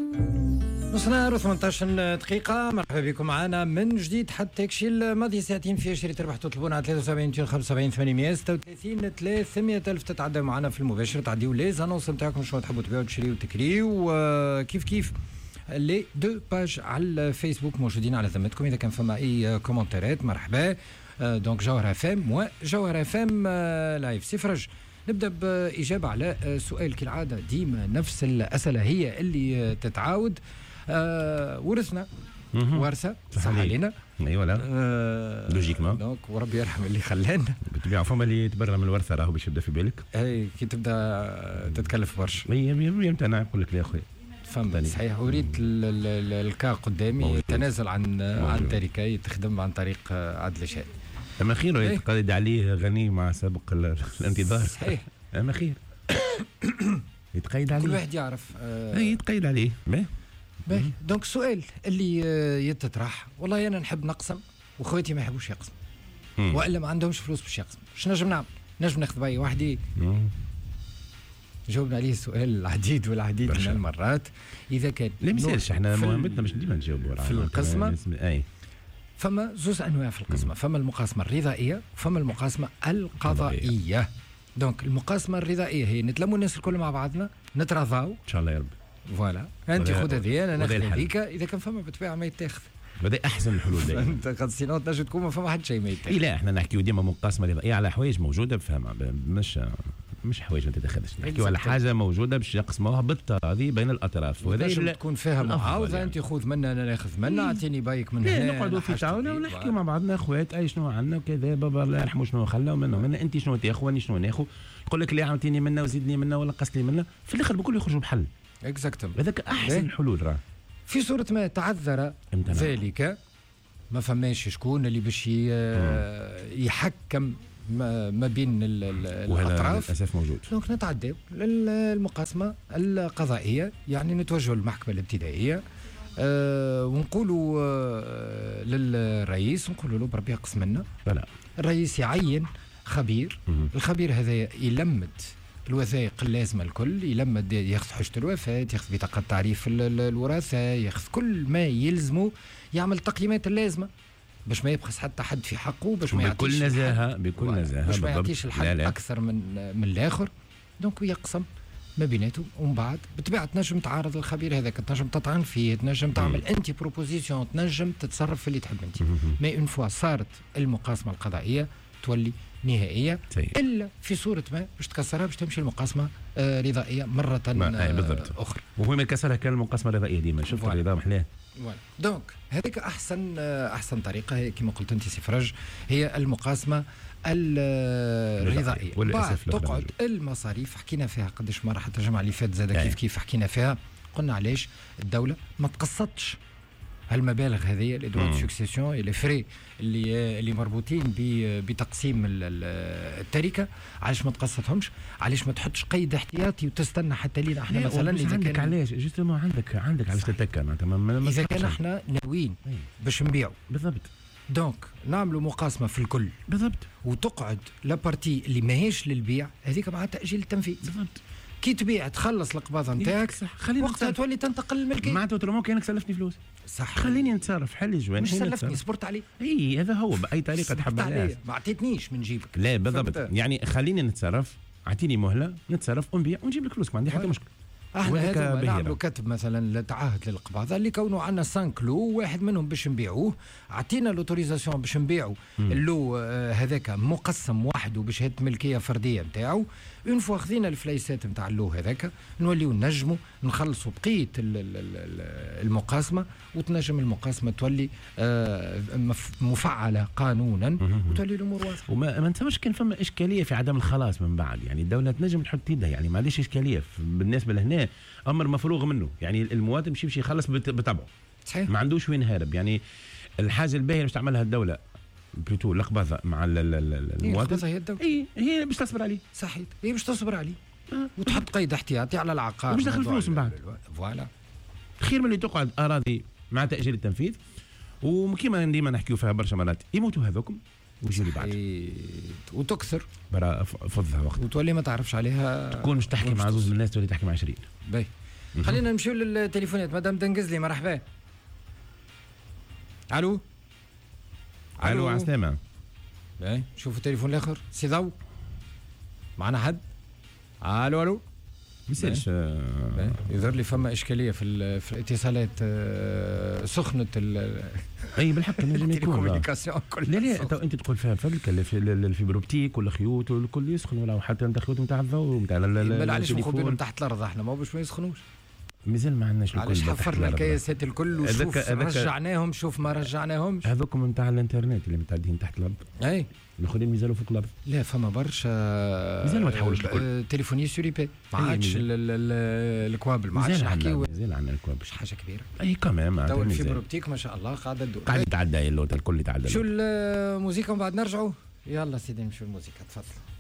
نص نهار و18 دقيقة. مرحبا بكم معنا من جديد حتى يكشي الماضي ساعتين في شريط تربح تطلبون على 73 275 836 300 ألف تتعدى معنا في المباشر، تعديوا لي زانونس نتاعكم شنو تحبوا تبيعوا تشريوا وتكريوا، وكيف كيف لي دو باج على الفيسبوك موجودين على ذمتكم. إذا كان فما أي كومنتات مرحبا. دونك جوهر اف ام وجوهر اف ام لايف. سي فرج، نبدا باجابه على سؤال كالعاده، ديما نفس الاسئله هي اللي تتعاود. ورثنا ورثه صح علينا. اي ولا لوجيكمون. دونك وربي يرحم اللي خلانا بالطبيعه. فما اللي يتبرى من الورثه راهو باش يبدا في بالك. اي كي تبدا تتكلف برشا. 100% انت انا نقول لك يا اخويا فهمت صحيح. اريد الكا قدامي تنازل عن تركه تخدم عن طريق عدل شاد. اما خير يتقلد عليه غني مع سابق الانتظار. صحيح اما خير يتقيد عليه كل واحد يعرف. يتقيد عليه. باهي. دونك السؤال اللي يتطرح، والله انا نحب نقسم واخواتي ما يحبوش يقسم والا ما عندهمش فلوس باش يقسم. شنو نجم نعمل؟ نجم ناخذ باي وحدي. جاوبنا عليه السؤال العديد والعديد من المرات. اذا كان لا مسالش احنا مهمتنا باش ديما نجاوبوا في القسمه. اي فما زوز انواع في القسمه. فما المقاسمه الرضائيه وفما المقاسمه القضائيه. دونك المقاسمه الرضائيه هي نتلموا الناس الكل مع بعضنا نتراضاو ان شاء الله يا رب. فوالا انت خذ هذه انا ناخذ هذيك. اذا كان فما بالطبيعه ما يتاخذ. هذا احسن الحلول دائما. انت قد سينو تنجم تكون ما فما حد شيء ما يتاخذ. لا احنا نحكيو ديما مقاسمه رضائيه على حوايج موجوده بفهمها، مش حوايج ما تتاخذش. نحكيو على حاجه موجوده باش يقسموها بالتراضي بين الاطراف. وهذا تكون فيها معاوضه يعني. انت خذ منا انا ناخذ منا، اعطيني بايك من هنا. نقعدوا في طاوله ونحكيو مع بعضنا اخوات. اي شنو عندنا وكذا، بابا الله يرحمه شنو خلى منا انت شنو تاخذ واني شنو ناخذ. يقول لك لا اعطيني منا وزيدني منا ولا قص لي منا، في الاخر بكل يخرجوا بحل. اكزاكتوم. هذاك احسن الحلول. راه في صوره ما تعذر ذلك ما فماش شكون اللي باش يحكم ما بين الاطراف. للاسف موجود. دونك نتعداو للمقاسمه القضائيه، يعني نتوجهوا للمحكمه الابتدائيه ونقولوا للرئيس، نقولوا له بربي قسم لنا. الرئيس يعين خبير. الخبير هذا يلمد الوثائق اللازمه الكل، يلمد ياخذ حجه الوفاه، ياخذ بطاقه تعريف الوراثه، ياخذ كل ما يلزمه، يعمل التقييمات اللازمه باش ما يبخس حتى حد في حقه، باش ما يعطيش بكل نزاهه باش ما يعطيش الحد اكثر من الاخر. دونك يقسم ما بيناتهم. ومن بعد بطبيعه تنجم تعارض الخبير هذاك، تنجم تطعن فيه، تنجم تعمل انت بروبوزيسيون، تنجم تتصرف في اللي تحب انت. ما اون فوا صارت المقاسمه القضائيه تولي نهائيه. الا في صوره ما باش تكسرها باش تمشي المقاسمه رضائيه مره اخرى. وهو ما كسرها كان المقاسمه الرضائيه ديما. شفت الرضا محلاه. دونك هذيك احسن طريقه كما قلت انت سي فرج، هي المقاسمه الرضائيه. بعد تقعد المصاريف، حكينا فيها قداش مره حتى الجمعه اللي فات زاد كيف حكينا فيها. قلنا علاش الدوله ما تقسطش هالمبالغ هذه لي دوا دو سكسيسيون لي فري اللي مربوطين بتقسيم التركه. علاش ما تقسطهمش؟ علاش ما تحطش قيد احتياطي وتستنى حتى لينا احنا مثلا؟ اذا عندك كان علاش جوستومون عندك علاش تتكى اذا كان احنا ناويين باش نبيعوا بالضبط. دونك نعملوا مقاسمه في الكل بالضبط، وتقعد لابارتي اللي ماهيش للبيع هذيك مع تاجيل التنفيذ. بالضبط. كي تبيع تخلص القباضه نتاعك وقتها تولي تنتقل للملكيه. معناتها ترومون كانك سلفتني فلوس. صح، خليني نتصرف. حل جوان مش سلفتني، صبرت عليه. اي هذا هو باي طريقه تحب عليها. ما عطيتنيش من جيبك. لا بالضبط، يعني خليني نتصرف، اعطيني مهله نتصرف ونبيع ونجيب لك فلوس، ما عندي حتى مشكل. احنا هذا نعملوا كتب مثلا لتعهد للقباضه اللي كونوا عندنا 5 لو، واحد منهم باش نبيعوه، عطينا لوتوريزاسيون باش نبيعوا اللو هذاك مقسم وحده باش هاد ملكيه فرديه نتاعو. اون فوا خذينا الفليسات نتاع اللو هذاك نوليو نجموا نخلصوا بقيه المقاسمه، وتنجم المقاسمه تولي مفعله قانونا وتولي الامور واضحه. وما نتسمش كان فما اشكاليه في عدم الخلاص من بعد. يعني الدوله تنجم تحط يدها، يعني ما عنديش اشكاليه بالنسبه لهنا، امر مفروغ منه. يعني المواطن يمشي يخلص بطبعه، صحيح، ما عندوش وين هارب. يعني الحاجه الباهيه باش تعملها الدوله بلوتو القبضه مع المواطن. هي باش تصبر عليه. صحيح، هي باش تصبر عليه وتحط قيد احتياطي على العقار باش تدخل فلوس من بعد. فوالا، خير من اللي تقعد اراضي مع تاجيل التنفيذ. وكيما ديما نحكيو فيها برشا مرات، يموتوا هذوكم ويجوا لي بعد وتكثر برا فضها وقت وتولي ما تعرفش عليها، تكون مش تحكي مع زوز من الناس تولي تحكي مع 20. باهي خلينا نمشيو للتليفونات. مدام دنقزلي مرحبا. الو الو عسلامة. باهي شوفوا التليفون الاخر سي ضو معنا حد. الو ميساج يظهر لي فما اشكاليه في الاتصالات. سخنه اي بالحق نجم يكون لا تو انت تقول فيها فبلك الفيبروبتيك ولا خيوط والكل يسخن ولا حتى انت خيوط نتاع الضوء نتاع علاش نخبيهم تحت الارض احنا ما باش ما يسخنوش. مازال ما عندناش الكل. علاش حفرنا الكياسات الكل وشوف رجعناهم شوف ما رجعناهمش. هذوكم نتاع الانترنت اللي متعدين تحت الارض. اي الاخرين مازالوا فوق الارض. لا فما برشا مازال ما تحولش الكل. تليفوني سوري بي ما عادش الكوابل ما عادش نحكيو. مازال عندنا الكوابل مش حاجه كبيره. اي كمان تو الفيبر اوبتيك ما شاء الله قاعده تدور. قاعد يتعدى اللوت الكل يتعدى. شو الموسيقى ومن بعد نرجعوا. يلا سيدي نمشيو الموسيقى تفضل.